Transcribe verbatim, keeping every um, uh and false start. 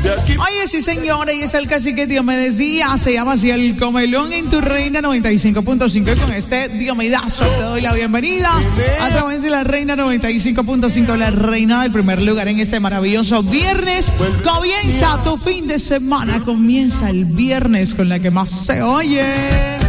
Oye, sí, señores, y es el cacique Diomedes Díaz, se llama así el Comelón en tu Reina noventa y cinco punto cinco, y con este Diomedazo te doy la bienvenida a través de la Reina noventa y cinco punto cinco, la reina del primer lugar en este maravilloso viernes. Comienza tu fin de semana, comienza el viernes con la que más se oye.